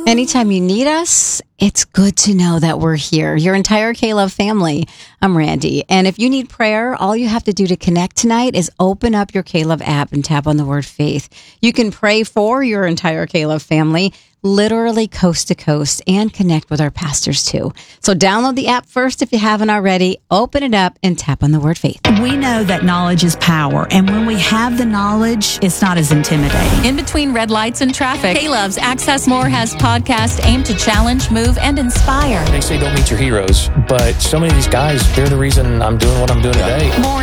Anytime you need us, it's good to know that we're here. Your entire K-Love family. I'm Randy. And if you need prayer, all you have to do to connect tonight is open up your K-Love app and tap on the word faith. You can pray for your entire K-Love family, literally coast to coast, and connect with our pastors too. So download the app first if you haven't already. Open it up and tap on the word faith. We know that knowledge is power. And when we have the knowledge, it's not as intimidating. In between red lights and traffic, K-Love's Access More has podcasts aimed to challenge, move, and inspire. They say don't meet your heroes, but so many of these guys, they're the reason I'm doing what I'm doing today. More